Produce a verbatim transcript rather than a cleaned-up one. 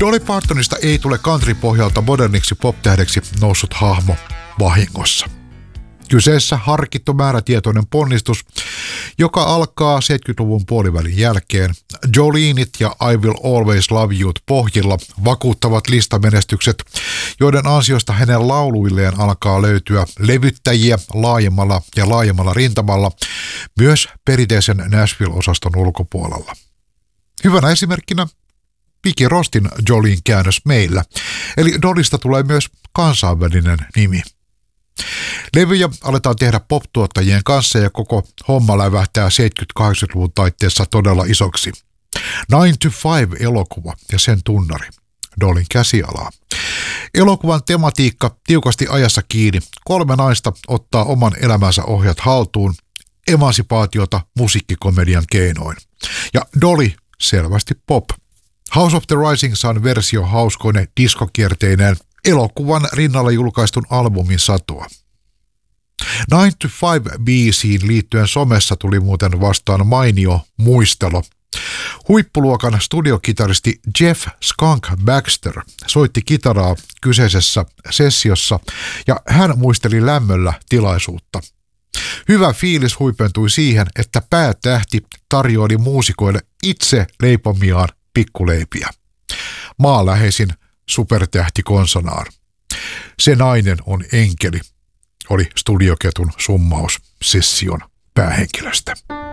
Dolly Partonista ei tule country-pohjalta moderniksi pop-tähdeksi noussut hahmo vahingossa. Kyseessä harkittu määrätietoinen ponnistus, joka alkaa seitsemänkymmentäluvun puolivälin jälkeen. Joleneit ja I Will Always Love You't pohjilla vakuuttavat listamenestykset, joiden ansiosta hänen lauluilleen alkaa löytyä levyttäjiä laajemmalla ja laajemmalla rintamalla, myös perinteisen Nashville-osaston ulkopuolella. Hyvänä esimerkkinä Vicki Rostin Jolien käännös meillä, eli Dollysta tulee myös kansainvälinen nimi. Levyjä aletaan tehdä pop-tuottajien kanssa ja koko homma lävähtää seitsemänkymmentä-kahdeksankymmentäluvun taitteessa todella isoksi. Nine to Five elokuva ja sen tunnari, Dollyn käsialaa. Elokuvan tematiikka tiukasti ajassa kiinni. Kolme naista ottaa oman elämänsä ohjat haltuun, emansipaatiota musiikkikomedian keinoin. Ja Dolly selvästi pop. House of the Rising Sun versio hauskoinen diskokierteineen elokuvan rinnalla julkaistun albumin satoa. Nine to Five biisiin liittyen somessa tuli muuten vastaan mainio muistelo. Huippuluokan studiokitaristi Jeff Skunk Baxter soitti kitaraa kyseisessä sessiossa ja hän muisteli lämmöllä tilaisuutta. Hyvä fiilis huipentui siihen, että päätähti tarjoili muusikoille itse leipomiaan pikkuleipiä. Maanläheisin supertähti konsanaan. Se nainen on enkeli, oli studioketun summaus session päähenkilöstä.